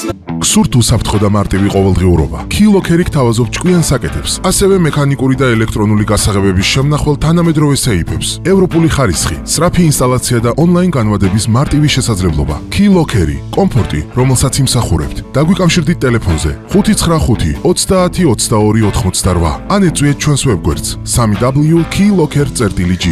გსურთ უსაფრთხო და მარტივი ყოველდღიურობა. Keylogger გთავაზობ ჭკვიან საკეთებს, ასევე მექანიკური და ელექტრონული გასაღებების შემნახვალ თანამედროვე სეიფებს, ევროპული ხარისხი, სწრაფი ინსტალაცია და ონლაინ განვადების მარტივი შესაძლებლობა. Keylogger, კომფორტი, რომელსაც იმსახურებთ. დაგვიკავშირდით ტელეფონზე 595 30 22 88 ან ეწვიეთ ჩვენს ვებგვერდს www.keylogger.gr.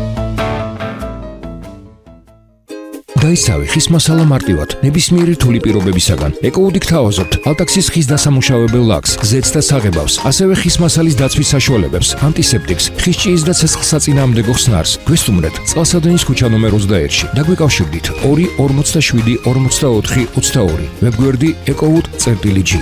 დაისავი ხის მასალა მარტივად, ნებისმიერი რთული პირობებისაგან. ეკოუდი გთავაზობთ ალტაქსის ხის დასამუშავებელ ლაქს, ზეთს და საღებავს, ასევე ხის მასალის დაცვის საშუალებებს, ანტისეპტიკს, ხის ჭიის და ცეცხლსაწინააღმდეგო ხსნარს. გვესტუმრეთ წყალსადენის ქუჩა ნომერ 21-ში. დაგვიკავშირდით 2 47 44 22. ვებგვერდი ecowood.gr.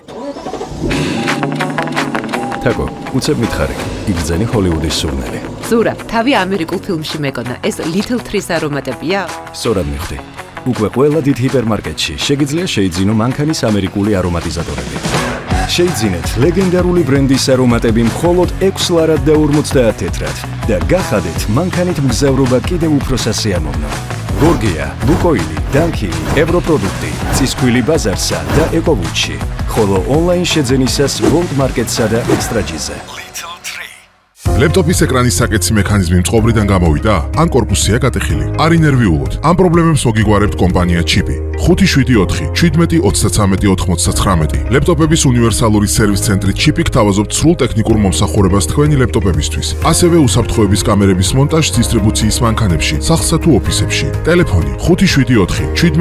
თაკო, უცებ მითხარი, იგრძენი ჰოლივუდის სურნელი. ზურა, თავი ამერიკულ ფილმში მეკონა, ეს Little Trees არომატებია? სწორად მივხვდი. უკვე ყველა დიდ ჰიპერმარკეტში შეგიძლია შეიძინო მანქანის ამერიკული არომატიზატორები. შეიძინეთ ლეგენდარული ბრენდის არომატები მხოლოდ 6 ლარად და 50 თეთრად და გახადეთ მანქანით მგზავრობა კიდევ უფრო სასიამოვნო. გორგია, ლუკოილი, დანკილი, ევროპროდუქტი, წისქვილი ბაზარსა და ეკოვუდში, ხოლო ონლაინ შეძენისას Gold Market-სა და Extra-G-ზე. ლეპტოპის ეკრანის საკეთის მექანიზმი მწყობრიდან გამოვიდა? ან კორპუსია გატეხილი? არ ინერვიულოთ. ამ პრობლემებს მოგიგგვარებთ კომპანია ჩიპი. 574 17 33 99. ლეპტოპების უნივერსალური სერვის ცენტრი ჩიპი გთავაზობთ სრულ ტექნიკურ მომსახურებას თქვენი ლეპტოპებისთვის. ასევე უსაფრთხოების კამერების მონტაჟს დისტრიბუციის მანქანებში, სახლსა თუ ოფისებში. ტელეფონი 574 17